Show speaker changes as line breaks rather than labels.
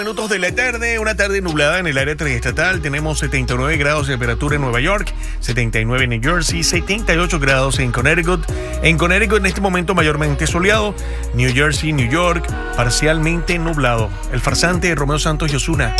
Minutos de la tarde, una tarde nublada en el área triestatal. Tenemos 79 grados de temperatura en Nueva York, 79 en New Jersey, 78 grados en Connecticut. En Connecticut en este momento mayormente soleado. New Jersey, New York, parcialmente nublado. El farsante Romeo Santos y Ozuna.